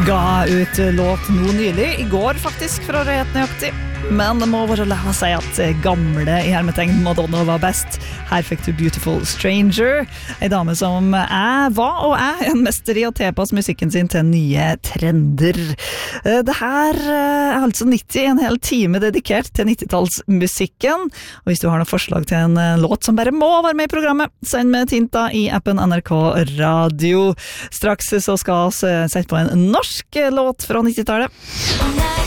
Ga ut låt nå nylig, I går faktisk, for å være helt nøyaktig. Men det må bare la meg si at gamle I hermetegn Madonna var best. Her fikk du Beautiful Stranger, en dame som var og en mester I å tilpasse musikken sin til nye trender. Det her altså 90, en hel time dedikert til 90-tallsmusikken. Og hvis du har noen forslag til en låt som bare må være med I programmet, send med tinta I appen NRK Radio. Straks så skal vi sette på en norsk låt fra 90-tallet.